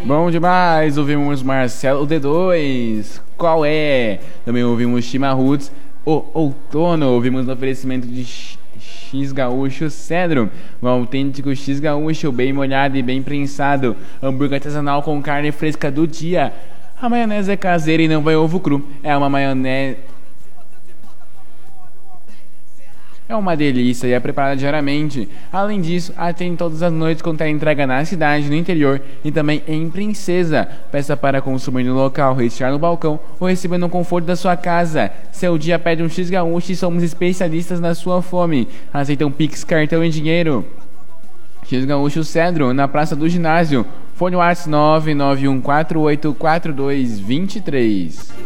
Bom demais, ouvimos Marcelo D2, qual é? Também ouvimos Chimarruts, o Outono, ouvimos no oferecimento de X Gaúcho Cedro, um autêntico X Gaúcho bem molhado e bem prensado, hambúrguer artesanal com carne fresca do dia. A maionese é caseira e não vai ovo cru, é uma maionese... É uma delícia e é preparada diariamente. Além disso, atende todas as noites com entrega na cidade, no interior e também em Princesa. Peça para consumir no local, retirar no balcão ou receber no conforto da sua casa. Seu dia pede um X Gaúcho e somos especialistas na sua fome. Aceitam Pix, cartão e dinheiro. X Gaúcho Cedro, na Praça do Ginásio. Fone WhatsApp 991484223.